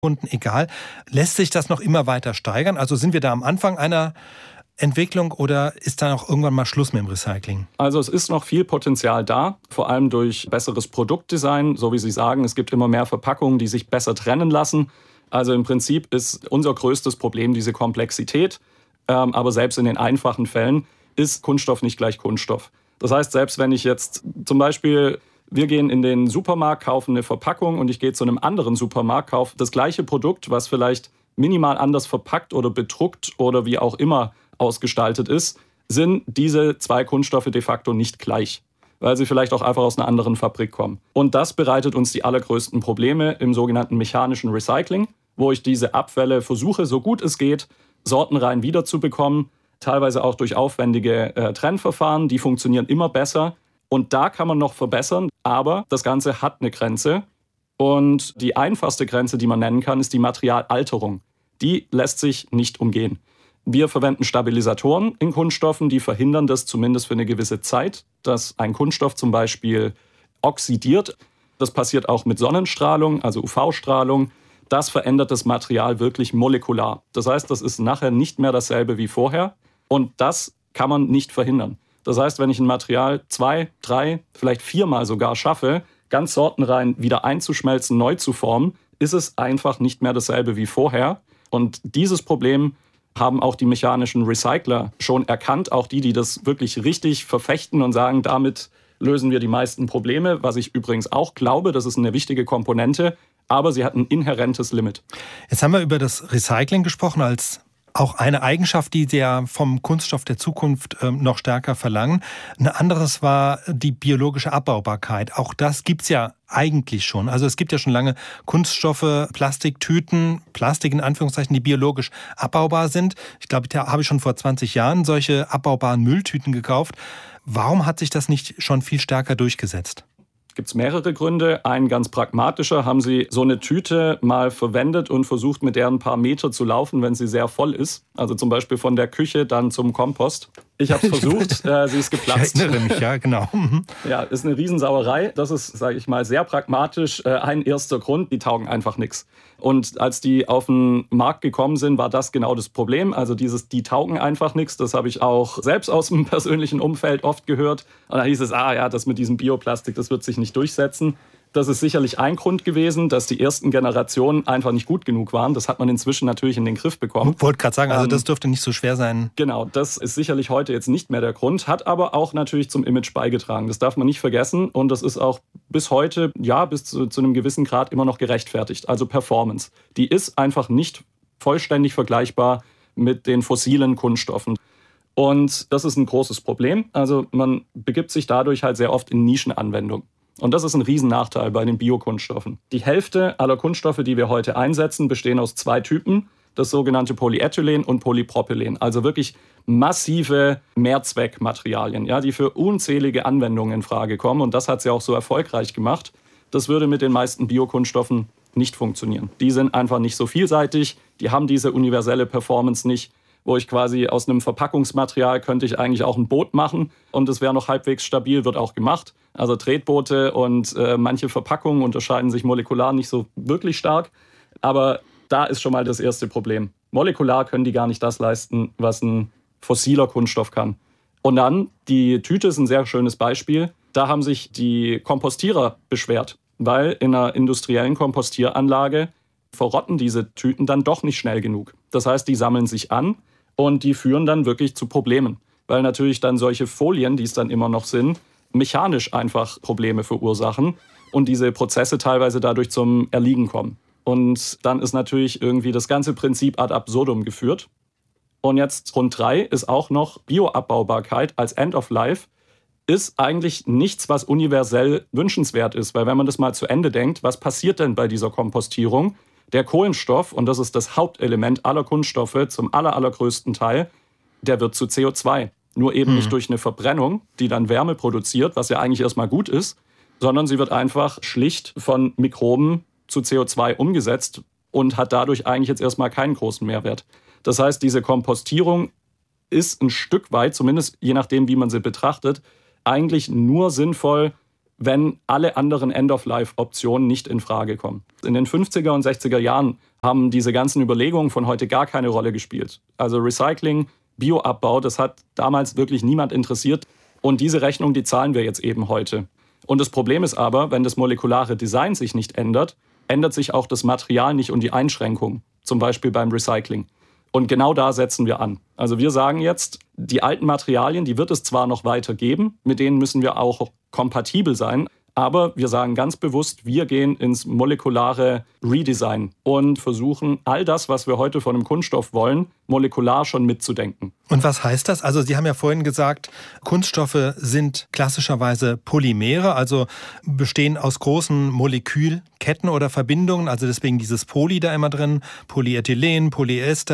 Kunden egal. Lässt sich das noch immer weiter steigern? Also sind wir da am Anfang einer Entwicklung oder ist da auch irgendwann mal Schluss mit dem Recycling? Also es ist noch viel Potenzial da, vor allem durch besseres Produktdesign. So wie Sie sagen, es gibt immer mehr Verpackungen, die sich besser trennen lassen. Also im Prinzip ist unser größtes Problem diese Komplexität. Aber selbst in den einfachen Fällen ist Kunststoff nicht gleich Kunststoff. Das heißt, selbst wenn ich jetzt zum Beispiel, wir gehen in den Supermarkt, kaufen eine Verpackung und ich gehe zu einem anderen Supermarkt, kaufe das gleiche Produkt, was vielleicht minimal anders verpackt oder bedruckt oder wie auch immer ausgestaltet ist, sind diese zwei Kunststoffe de facto nicht gleich, weil sie vielleicht auch einfach aus einer anderen Fabrik kommen. Und das bereitet uns die allergrößten Probleme im sogenannten mechanischen Recycling, wo ich diese Abfälle versuche, so gut es geht, sortenrein wiederzubekommen, teilweise auch durch aufwendige Trennverfahren, die funktionieren immer besser. Und da kann man noch verbessern, aber das Ganze hat eine Grenze. Und die einfachste Grenze, die man nennen kann, ist die Materialalterung. Die lässt sich nicht umgehen. Wir verwenden Stabilisatoren in Kunststoffen, die verhindern das zumindest für eine gewisse Zeit, dass ein Kunststoff zum Beispiel oxidiert. Das passiert auch mit Sonnenstrahlung, also UV-Strahlung. Das verändert das Material wirklich molekular. Das heißt, das ist nachher nicht mehr dasselbe wie vorher und das kann man nicht verhindern. Das heißt, wenn ich ein Material 2, 3, vielleicht 4-mal sogar schaffe, ganz sortenrein wieder einzuschmelzen, neu zu formen, ist es einfach nicht mehr dasselbe wie vorher. Und dieses Problem haben auch die mechanischen Recycler schon erkannt, auch die das wirklich richtig verfechten und sagen, damit lösen wir die meisten Probleme, was ich übrigens auch glaube, das ist eine wichtige Komponente, aber sie hat ein inhärentes Limit. Jetzt haben wir über das Recycling gesprochen als auch eine Eigenschaft, die wir vom Kunststoff der Zukunft noch stärker verlangen. Ein anderes war die biologische Abbaubarkeit. Auch das gibt's ja eigentlich schon. Also es gibt ja schon lange Kunststoffe, Plastiktüten, Plastik in Anführungszeichen, die biologisch abbaubar sind. Ich glaube, da habe ich schon vor 20 Jahren solche abbaubaren Mülltüten gekauft. Warum hat sich das nicht schon viel stärker durchgesetzt? Gibt es mehrere Gründe. Ein ganz pragmatischer: Haben Sie so eine Tüte mal verwendet und versucht, mit der ein paar Meter zu laufen, wenn sie sehr voll ist? Also zum Beispiel von der Küche dann zum Kompost. Ich habe es versucht, sie ist geplatzt. Ich erinnere mich, ja, genau. Ja, ist eine Riesensauerei. Das ist, sage ich mal, sehr pragmatisch. Ein erster Grund: Die taugen einfach nichts. Und als die auf den Markt gekommen sind, war das genau das Problem. Also die taugen einfach nichts. Das habe ich auch selbst aus dem persönlichen Umfeld oft gehört. Und da hieß es, das mit diesem Bioplastik, das wird sich nicht durchsetzen. Das ist sicherlich ein Grund gewesen, dass die ersten Generationen einfach nicht gut genug waren. Das hat man inzwischen natürlich in den Griff bekommen. Ich wollte gerade sagen, also das dürfte nicht so schwer sein. Genau, das ist sicherlich heute jetzt nicht mehr der Grund, hat aber auch natürlich zum Image beigetragen. Das darf man nicht vergessen und das ist auch bis heute, ja, bis zu einem gewissen Grad immer noch gerechtfertigt. Also Performance. Die ist einfach nicht vollständig vergleichbar mit den fossilen Kunststoffen. Und das ist ein großes Problem. Also man begibt sich dadurch halt sehr oft in Nischenanwendungen. Und das ist ein Riesennachteil bei den Biokunststoffen. Die Hälfte aller Kunststoffe, die wir heute einsetzen, bestehen aus zwei Typen. Das sogenannte Polyethylen und Polypropylen. Also wirklich massive Mehrzweckmaterialien, ja, die für unzählige Anwendungen in Frage kommen. Und das hat sie auch so erfolgreich gemacht. Das würde mit den meisten Biokunststoffen nicht funktionieren. Die sind einfach nicht so vielseitig. Die haben diese universelle Performance nicht, wo ich quasi aus einem Verpackungsmaterial könnte ich eigentlich auch ein Boot machen und es wäre noch halbwegs stabil, wird auch gemacht. Also Tretboote und manche Verpackungen unterscheiden sich molekular nicht so wirklich stark, aber da ist schon mal das erste Problem. Molekular können die gar nicht das leisten, was ein fossiler Kunststoff kann. Und dann, die Tüte ist ein sehr schönes Beispiel, da haben sich die Kompostierer beschwert, weil in einer industriellen Kompostieranlage verrotten diese Tüten dann doch nicht schnell genug. Das heißt, die sammeln sich an und die führen dann wirklich zu Problemen, weil natürlich dann solche Folien, die es dann immer noch sind, mechanisch einfach Probleme verursachen und diese Prozesse teilweise dadurch zum Erliegen kommen. Und dann ist natürlich irgendwie das ganze Prinzip ad absurdum geführt. Und jetzt Grund 3 ist auch noch Bioabbaubarkeit als End of Life. Ist eigentlich nichts, was universell wünschenswert ist, weil wenn man das mal zu Ende denkt, was passiert denn bei dieser Kompostierung? Der Kohlenstoff, und das ist das Hauptelement aller Kunststoffe zum allergrößten Teil, der wird zu CO2. Nur eben nicht durch eine Verbrennung, die dann Wärme produziert, was ja eigentlich erstmal gut ist, sondern sie wird einfach schlicht von Mikroben zu CO2 umgesetzt und hat dadurch eigentlich jetzt erstmal keinen großen Mehrwert. Das heißt, diese Kompostierung ist ein Stück weit, zumindest je nachdem, wie man sie betrachtet, eigentlich nur sinnvoll, wenn alle anderen End-of-Life-Optionen nicht in Frage kommen. In den 50er und 60er Jahren haben diese ganzen Überlegungen von heute gar keine Rolle gespielt. Also Recycling, Bioabbau, das hat damals wirklich niemand interessiert. Und diese Rechnung, die zahlen wir jetzt eben heute. Und das Problem ist aber, wenn das molekulare Design sich nicht ändert, ändert sich auch das Material nicht und die Einschränkung, zum Beispiel beim Recycling. Und genau da setzen wir an. Also wir sagen jetzt, die alten Materialien, die wird es zwar noch weiter geben, mit denen müssen wir auch kompatibel sein, aber wir sagen ganz bewusst, wir gehen ins molekulare Redesign und versuchen, all das, was wir heute von einem Kunststoff wollen, molekular schon mitzudenken. Und was heißt das? Also Sie haben ja vorhin gesagt, Kunststoffe sind klassischerweise Polymere, also bestehen aus großen Molekülketten oder Verbindungen, also deswegen dieses Poly da immer drin, Polyethylen, Polyester,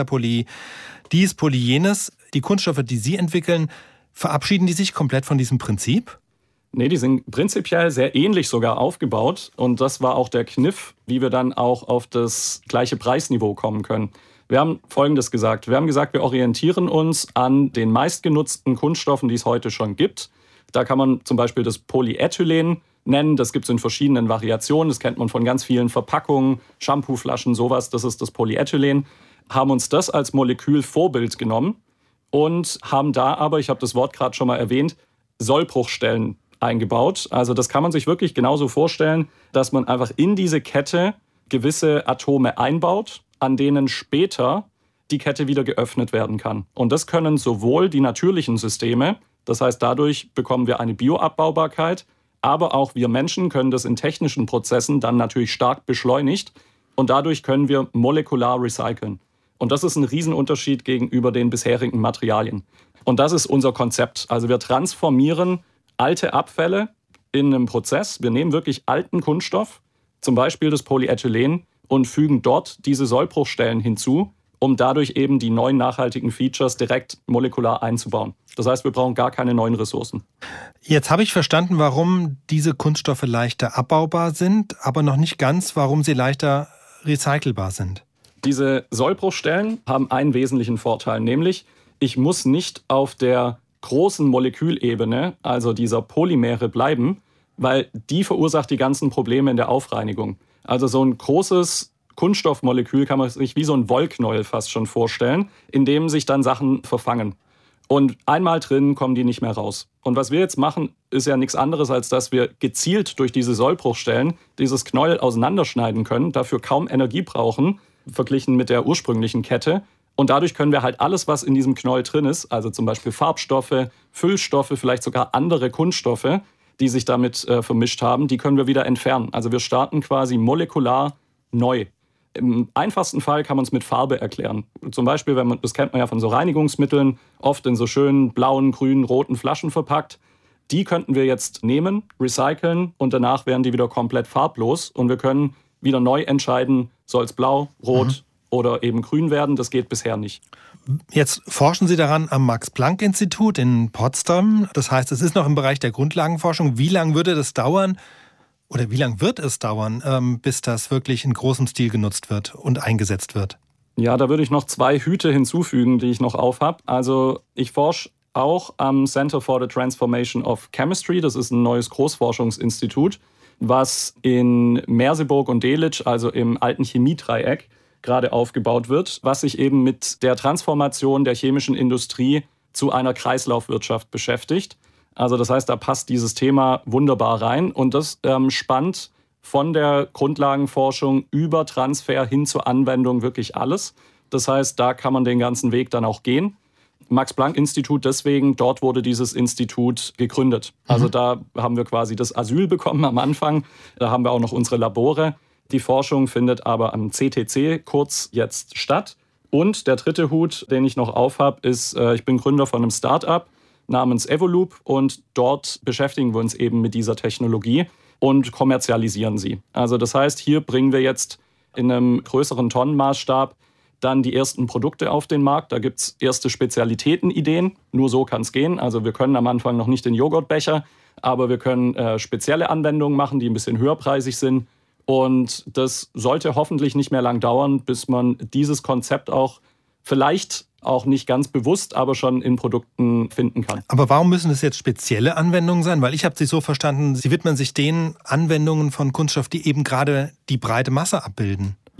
dies, Polyjenes. Die Kunststoffe, die Sie entwickeln, verabschieden die sich komplett von diesem Prinzip? Nee, die sind prinzipiell sehr ähnlich sogar aufgebaut. Und das war auch der Kniff, wie wir dann auch auf das gleiche Preisniveau kommen können. Wir haben Folgendes gesagt. Wir haben gesagt, wir orientieren uns an den meistgenutzten Kunststoffen, die es heute schon gibt. Da kann man zum Beispiel das Polyethylen nennen. Das gibt es in verschiedenen Variationen. Das kennt man von ganz vielen Verpackungen, Shampooflaschen, sowas. Das ist das Polyethylen. Haben uns das als Molekülvorbild genommen und haben da aber, ich habe das Wort gerade schon mal erwähnt, Sollbruchstellen eingebaut. Also das kann man sich wirklich genauso vorstellen, dass man einfach in diese Kette gewisse Atome einbaut, an denen später die Kette wieder geöffnet werden kann. Und das können sowohl die natürlichen Systeme, das heißt, dadurch bekommen wir eine Bioabbaubarkeit, aber auch wir Menschen können das in technischen Prozessen dann natürlich stark beschleunigt und dadurch können wir molekular recyceln. Und das ist ein Riesenunterschied gegenüber den bisherigen Materialien. Und das ist unser Konzept. Also wir transformieren alte Abfälle in einem Prozess. Wir nehmen wirklich alten Kunststoff, zum Beispiel das Polyethylen, und fügen dort diese Sollbruchstellen hinzu, um dadurch eben die neuen nachhaltigen Features direkt molekular einzubauen. Das heißt, wir brauchen gar keine neuen Ressourcen. Jetzt habe ich verstanden, warum diese Kunststoffe leichter abbaubar sind, aber noch nicht ganz, warum sie leichter recycelbar sind. Diese Sollbruchstellen haben einen wesentlichen Vorteil, nämlich ich muss nicht auf der großen Molekülebene, also dieser Polymere, bleiben, weil die verursacht die ganzen Probleme in der Aufreinigung. Also so ein großes Kunststoffmolekül kann man sich wie so ein Wollknäuel fast schon vorstellen, in dem sich dann Sachen verfangen. Und einmal drin kommen die nicht mehr raus. Und was wir jetzt machen, ist ja nichts anderes, als dass wir gezielt durch diese Sollbruchstellen dieses Knäuel auseinanderschneiden können, dafür kaum Energie brauchen, verglichen mit der ursprünglichen Kette. Und dadurch können wir halt alles, was in diesem Knäuel drin ist, also zum Beispiel Farbstoffe, Füllstoffe, vielleicht sogar andere Kunststoffe, die sich damit vermischt haben, die können wir wieder entfernen. Also wir starten quasi molekular neu. Im einfachsten Fall kann man es mit Farbe erklären. Zum Beispiel, das kennt man ja von so Reinigungsmitteln, oft in so schönen blauen, grünen, roten Flaschen verpackt. Die könnten wir jetzt nehmen, recyceln und danach wären die wieder komplett farblos. Und wir können wieder neu entscheiden, soll es blau, rot oder eben grün werden. Das geht bisher nicht. Jetzt forschen Sie daran am Max-Planck-Institut in Potsdam. Das heißt, es ist noch im Bereich der Grundlagenforschung. Wie lange würde das dauern oder wie lange wird es dauern, bis das wirklich in großem Stil genutzt wird und eingesetzt wird? Ja, da würde ich noch 2 Hüte hinzufügen, die ich noch aufhab. Also ich forsche auch am Center for the Transformation of Chemistry. Das ist ein neues Großforschungsinstitut, was in Merseburg und Delitzsch, also im alten Chemiedreieck, gerade aufgebaut wird, was sich eben mit der Transformation der chemischen Industrie zu einer Kreislaufwirtschaft beschäftigt. Also das heißt, da passt dieses Thema wunderbar rein und das spannt von der Grundlagenforschung über Transfer hin zur Anwendung wirklich alles. Das heißt, da kann man den ganzen Weg dann auch gehen. Max-Planck-Institut deswegen, dort wurde dieses Institut gegründet. Also da haben wir quasi das Asyl bekommen am Anfang, da haben wir auch noch unsere Labore. Die Forschung findet aber am CTC kurz jetzt statt. Und der dritte Hut, den ich noch aufhab, ist, ich bin Gründer von einem Start-up namens Evolup und dort beschäftigen wir uns eben mit dieser Technologie und kommerzialisieren sie. Also das heißt, hier bringen wir jetzt in einem größeren Tonnenmaßstab dann die ersten Produkte auf den Markt. Da gibt es erste Spezialitätenideen. Nur so kann es gehen. Also wir können am Anfang noch nicht den Joghurtbecher, aber wir können spezielle Anwendungen machen, die ein bisschen höherpreisig sind. Und das sollte hoffentlich nicht mehr lang dauern, bis man dieses Konzept auch vielleicht auch nicht ganz bewusst, aber schon in Produkten finden kann. Aber warum müssen es jetzt spezielle Anwendungen sein? Weil ich habe Sie so verstanden, Sie widmen sich den Anwendungen von Kunststoff, die eben gerade die breite Masse abbilden. Ja,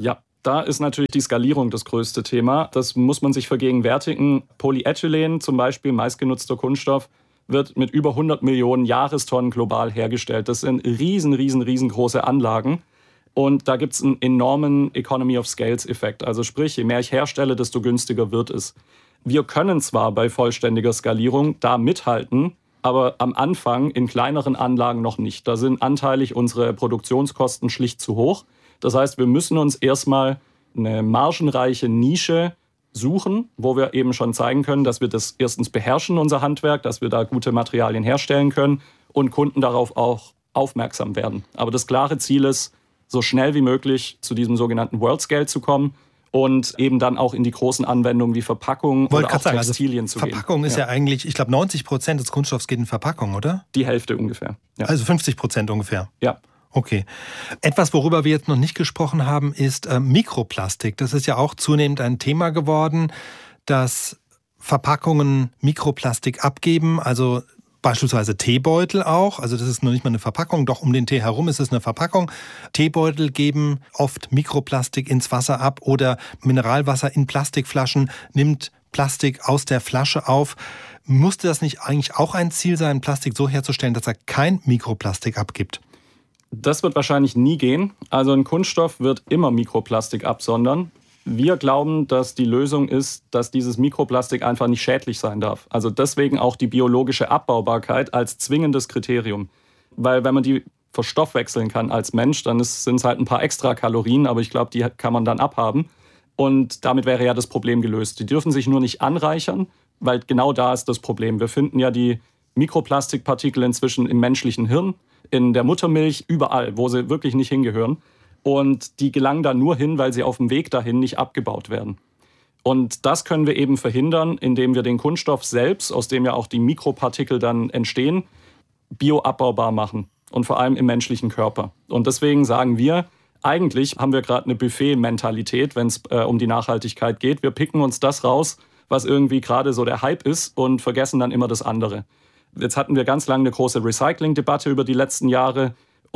Da ist natürlich die Skalierung das größte Thema. Das muss man sich vergegenwärtigen. Polyethylen, zum Beispiel meistgenutzter Kunststoff, wird mit über 100 Millionen Jahrestonnen global hergestellt. Das sind riesengroße Anlagen. Und da gibt es einen enormen Economy of Scales-Effekt. Also sprich, je mehr ich herstelle, desto günstiger wird es. Wir können zwar bei vollständiger Skalierung da mithalten, aber am Anfang in kleineren Anlagen noch nicht. Da sind anteilig unsere Produktionskosten schlicht zu hoch. Das heißt, wir müssen uns erstmal eine margenreiche Nische suchen, wo wir eben schon zeigen können, dass wir das erstens beherrschen, unser Handwerk, dass wir da gute Materialien herstellen können und Kunden darauf auch aufmerksam werden. Aber das klare Ziel ist, so schnell wie möglich zu diesem sogenannten World Scale zu kommen und eben dann auch in die großen Anwendungen wie Verpackungen oder auch Textilien zu gehen. Verpackung ist ja eigentlich, ich glaube 90% des Kunststoffs geht in Verpackung, oder? Die Hälfte ungefähr. Ja. Also 50% ungefähr? Ja. Okay. Etwas, worüber wir jetzt noch nicht gesprochen haben, ist Mikroplastik. Das ist ja auch zunehmend ein Thema geworden, dass Verpackungen Mikroplastik abgeben, also beispielsweise Teebeutel auch. Also das ist noch nicht mal eine Verpackung, doch um den Tee herum ist es eine Verpackung. Teebeutel geben oft Mikroplastik ins Wasser ab oder Mineralwasser in Plastikflaschen nimmt Plastik aus der Flasche auf. Musste das nicht eigentlich auch ein Ziel sein, Plastik so herzustellen, dass er kein Mikroplastik abgibt? Das wird wahrscheinlich nie gehen. Also ein Kunststoff wird immer Mikroplastik absondern. Wir glauben, dass die Lösung ist, dass dieses Mikroplastik einfach nicht schädlich sein darf. Also deswegen auch die biologische Abbaubarkeit als zwingendes Kriterium. Weil wenn man die verstoffwechseln kann als Mensch, dann sind es halt ein paar extra Kalorien, aber ich glaube, die kann man dann abhaben. Und damit wäre ja das Problem gelöst. Die dürfen sich nur nicht anreichern, weil genau da ist das Problem. Wir finden ja die Mikroplastikpartikel inzwischen im menschlichen Hirn, in der Muttermilch, überall, wo sie wirklich nicht hingehören. Und die gelangen da nur hin, weil sie auf dem Weg dahin nicht abgebaut werden. Und das können wir eben verhindern, indem wir den Kunststoff selbst, aus dem ja auch die Mikropartikel dann entstehen, bioabbaubar machen. Und vor allem im menschlichen Körper. Und deswegen sagen wir, eigentlich haben wir gerade eine Buffet-Mentalität, wenn es um die Nachhaltigkeit geht. Wir picken uns das raus, was irgendwie gerade so der Hype ist und vergessen dann immer das andere. Jetzt hatten wir ganz lange eine große Recycling-Debatte über die letzten Jahre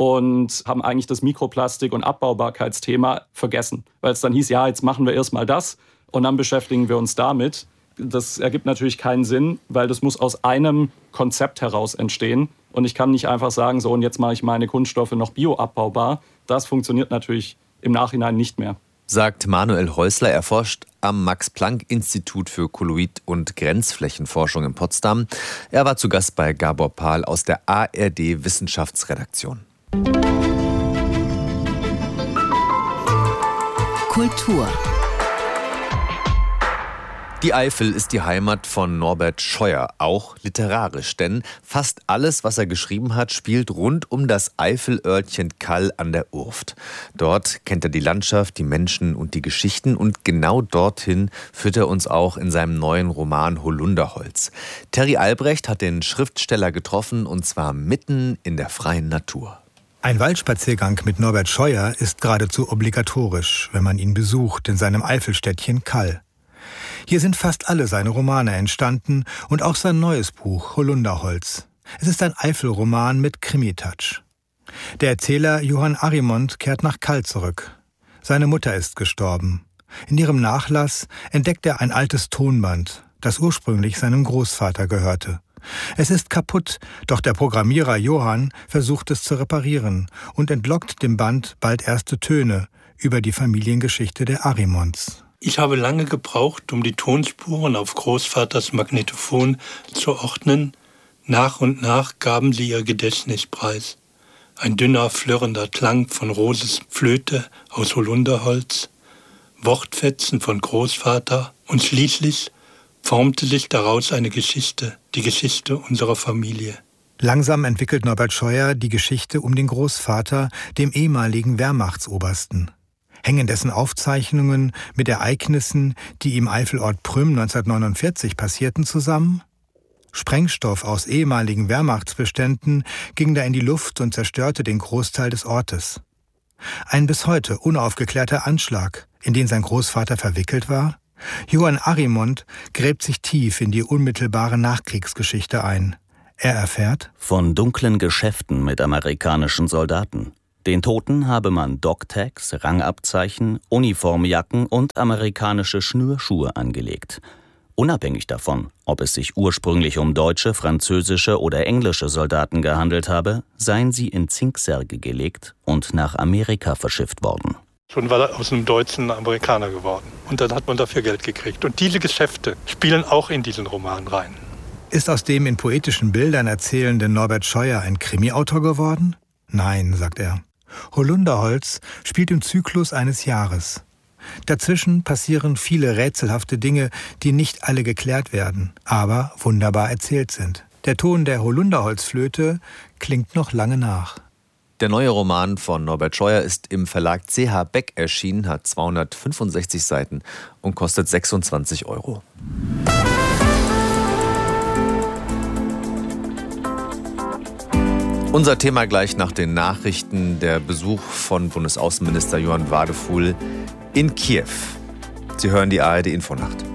und haben eigentlich das Mikroplastik- und Abbaubarkeitsthema vergessen. Weil es dann hieß, ja, jetzt machen wir erstmal das und dann beschäftigen wir uns damit. Das ergibt natürlich keinen Sinn, weil das muss aus einem Konzept heraus entstehen. Und ich kann nicht einfach sagen, so und jetzt mache ich meine Kunststoffe noch bioabbaubar. Das funktioniert natürlich im Nachhinein nicht mehr. Sagt Manuel Häusler. Er forscht am Max-Planck-Institut für Kolloid- und Grenzflächenforschung in Potsdam. Er war zu Gast bei Gabor Pahl aus der ARD-Wissenschaftsredaktion. Kultur. Die Eifel ist die Heimat von Norbert Scheuer, auch literarisch, denn fast alles, was er geschrieben hat, spielt rund um das Eifelörtchen Kall an der Urft. Dort kennt er die Landschaft, die Menschen und die Geschichten und genau dorthin führt er uns auch in seinem neuen Roman Holunderholz. Terry Albrecht hat den Schriftsteller getroffen und zwar mitten in der freien Natur. Ein Waldspaziergang mit Norbert Scheuer ist geradezu obligatorisch, wenn man ihn besucht in seinem Eifelstädtchen Kall. Hier sind fast alle seine Romane entstanden und auch sein neues Buch Holunderholz. Es ist ein Eifelroman mit Krimi-Touch. Der Erzähler Johann Arimont kehrt nach Kall zurück. Seine Mutter ist gestorben. In ihrem Nachlass entdeckt er ein altes Tonband, das ursprünglich seinem Großvater gehörte. Es ist kaputt, doch der Programmierer Johann versucht es zu reparieren und entlockt dem Band bald erste Töne über die Familiengeschichte der Arimonts. Ich habe lange gebraucht, um die Tonspuren auf Großvaters Magnetophon zu ordnen. Nach und nach gaben sie ihr Gedächtnis preis. Ein dünner, flirrender Klang von Roses Flöte aus Holunderholz, Wortfetzen von Großvater und schließlich formte sich daraus eine Geschichte, die Geschichte unserer Familie. Langsam entwickelt Norbert Scheuer die Geschichte um den Großvater, dem ehemaligen Wehrmachtsobersten. Hängen dessen Aufzeichnungen mit Ereignissen, die im Eifelort Prüm 1949 passierten, zusammen? Sprengstoff aus ehemaligen Wehrmachtsbeständen ging da in die Luft und zerstörte den Großteil des Ortes. Ein bis heute unaufgeklärter Anschlag, in den sein Großvater verwickelt war? Johann Arimont gräbt sich tief in die unmittelbare Nachkriegsgeschichte ein. Er erfährt: Von dunklen Geschäften mit amerikanischen Soldaten, Den Toten habe man Dogtags, Rangabzeichen, Uniformjacken und amerikanische Schnürschuhe angelegt. Unabhängig davon, ob es sich ursprünglich um deutsche, französische oder englische Soldaten gehandelt habe, seien sie in Zinksärge gelegt und nach Amerika verschifft worden. Schon war er aus einem Deutschen ein Amerikaner geworden. Und dann hat man dafür Geld gekriegt. Und diese Geschäfte spielen auch in diesen Roman rein. Ist aus dem in poetischen Bildern erzählenden Norbert Scheuer ein Krimiautor geworden? Nein, sagt er. Holunderholz spielt im Zyklus eines Jahres. Dazwischen passieren viele rätselhafte Dinge, die nicht alle geklärt werden, aber wunderbar erzählt sind. Der Ton der Holunderholzflöte klingt noch lange nach. Der neue Roman von Norbert Scheuer ist im Verlag CH Beck erschienen, hat 265 Seiten und kostet 26 €. Unser Thema gleich nach den Nachrichten: der Besuch von Bundesaußenminister Johann Wadefuhl in Kiew. Sie hören die ARD Infonacht.